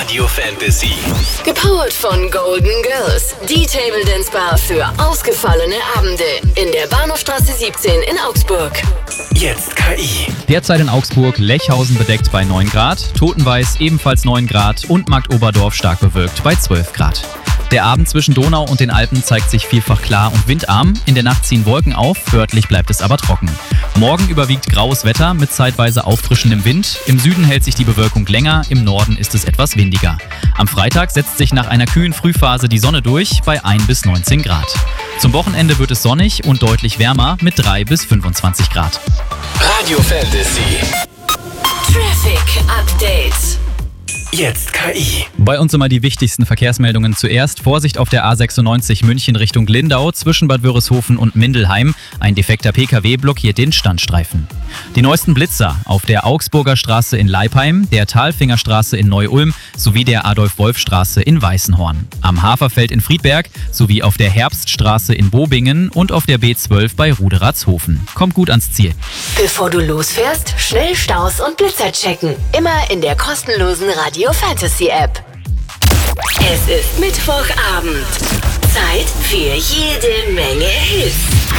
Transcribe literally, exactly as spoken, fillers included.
Radio Fantasy. Gepowert von Golden Girls. Die Table Dance Bar für ausgefallene Abende. In der Bahnhofstraße siebzehn in Augsburg. Jetzt K I. Derzeit in Augsburg, Lechhausen bedeckt bei neun Grad, Totenweiß ebenfalls neun Grad und Marktoberdorf stark bewölkt bei zwölf Grad. Der Abend zwischen Donau und den Alpen zeigt sich vielfach klar und windarm. In der Nacht ziehen Wolken auf, örtlich bleibt es aber trocken. Morgen überwiegt graues Wetter mit zeitweise auffrischendem Wind. Im Süden hält sich die Bewölkung länger, im Norden ist es etwas windiger. Am Freitag setzt sich nach einer kühlen Frühphase die Sonne durch bei ein bis neunzehn Grad. Zum Wochenende wird es sonnig und deutlich wärmer mit drei bis fünfundzwanzig Grad. Radio Fantasy. Traffic Update. Jetzt K I. Bei uns immer die wichtigsten Verkehrsmeldungen zuerst. Vorsicht auf der A sechsundneunzig München Richtung Lindau zwischen Bad Wörishofen und Mindelheim. Ein defekter P K W blockiert den Standstreifen. Die neuesten Blitzer auf der Augsburger Straße in Leipheim, der Talfingerstraße in Neu-Ulm sowie der Adolf-Wolf-Straße in Weißenhorn. Am Haferfeld in Friedberg sowie auf der Herbststraße in Bobingen und auf der B zwölf bei Ruderatshofen. Kommt gut ans Ziel. Bevor du losfährst, schnell Staus und Blitzer checken. Immer in der kostenlosen Radio Fantasy App. Es ist Mittwochabend. Zeit für jede Menge Hits.